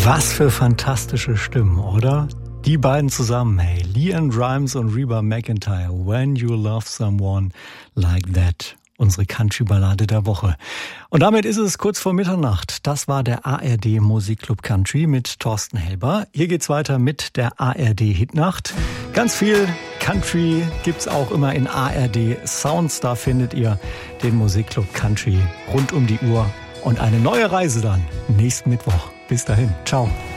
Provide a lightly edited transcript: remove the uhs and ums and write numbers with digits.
Was für fantastische Stimmen, oder? Die beiden zusammen, hey, LeAnn Rimes und Reba McEntire, When You Love Someone Like That. Unsere Country-Ballade der Woche. Und damit ist es kurz vor Mitternacht. Das war der ARD Musikclub Country mit Thorsten Helber. Hier geht's weiter mit der ARD Hitnacht. Ganz viel Country gibt's auch immer in ARD Sounds. Da findet ihr den Musikclub Country rund um die Uhr. Und eine neue Reise dann nächsten Mittwoch. Bis dahin. Ciao.